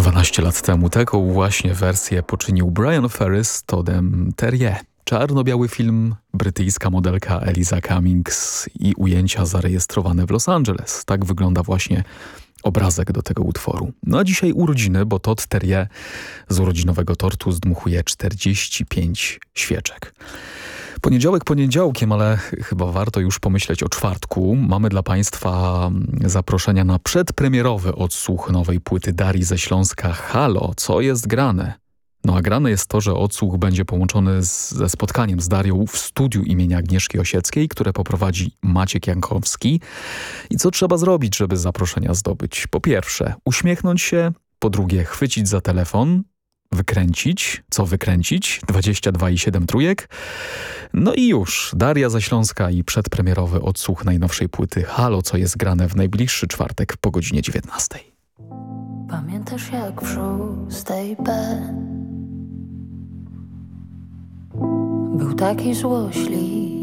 12 lat temu taką właśnie wersję poczynił Bryan Ferry z Toddem Terje. Czarno-biały film, brytyjska modelka Eliza Cummings i ujęcia zarejestrowane w Los Angeles. Tak wygląda właśnie obrazek do tego utworu. No a dzisiaj urodziny, bo Todd Terje z urodzinowego tortu zdmuchuje 45 świeczek. Poniedziałek poniedziałkiem, ale chyba warto już pomyśleć o czwartku. Mamy dla Państwa zaproszenia na przedpremierowy odsłuch nowej płyty Darii ze Śląska Halo. Co jest grane? No a grane jest to, że odsłuch będzie połączony ze spotkaniem z Darią w studiu imienia Agnieszki Osieckiej, które poprowadzi Maciek Jankowski. I co trzeba zrobić, żeby zaproszenia zdobyć? Po pierwsze, uśmiechnąć się. Po drugie, chwycić za telefon. Wykręcić. Co wykręcić? 22,7 trójek. No i już. Daria ze Śląska i przedpremierowy odsłuch najnowszej płyty Halo, co jest grane w najbliższy czwartek po godzinie 19. Pamiętasz jak w 6B był taki złośliwy?